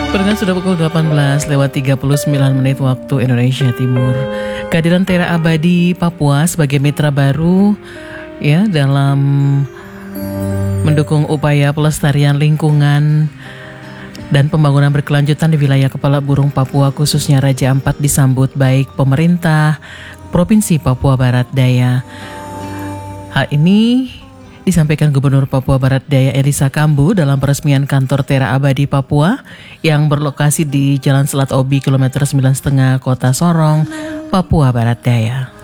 Pendengar sudah pukul 18:39 waktu Indonesia Timur. Kehadiran Tera Abadi Papua sebagai mitra baru ya dalam mendukung upaya pelestarian lingkungan dan pembangunan berkelanjutan di wilayah Kepala Burung Papua khususnya Raja Ampat disambut baik pemerintah Provinsi Papua Barat Daya. Hal ini disampaikan Gubernur Papua Barat Daya Elisa Kambu dalam peresmian kantor Tera Abadi Papua yang berlokasi di Jalan Selat Obi kilometer 9,5 Kota Sorong, Papua Barat Daya.